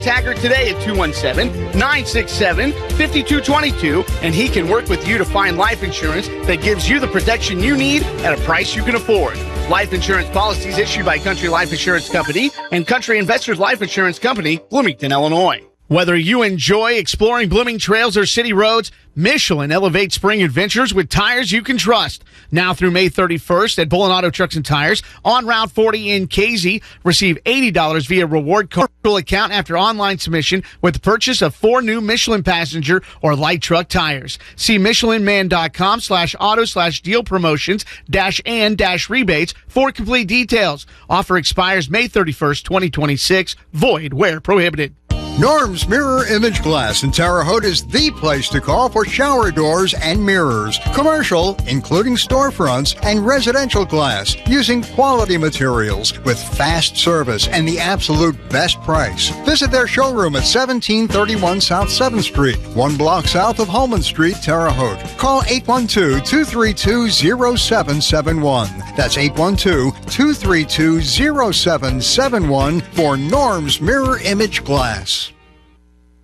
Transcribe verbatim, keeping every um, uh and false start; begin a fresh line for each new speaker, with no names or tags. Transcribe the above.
Taggart today at two one seven, nine six seven, five two two two, and he can work with you to find life insurance that gives you the protection you need at a price you can afford. Life insurance policies issued by Country Life Insurance Company and Country Investors Life Insurance Company, Bloomington, Illinois. Whether you enjoy exploring blooming trails or city roads, Michelin elevates spring adventures with tires you can trust. Now through May thirty-first at Bullen Auto Trucks and Tires on Route forty in K Z, receive eighty dollars via reward card account after online submission with the purchase of four new Michelin passenger or light truck tires. See michelinman.com slash auto slash deal promotions dash and dash rebates for complete details. Offer expires May thirty-first, twenty twenty-six. Void where prohibited.
Norm's Mirror Image Glass in Terre Haute is the place to call for shower doors and mirrors. Commercial, including storefronts, and residential glass using quality materials with fast service and the absolute best price. Visit their showroom at seventeen thirty-one South seventh Street, one block south of Holman Street, Terre Haute. Call eight one two, two three two, zero seven seven one. That's eight one two, two three two, zero seven seven one for Norm's Mirror Image Glass.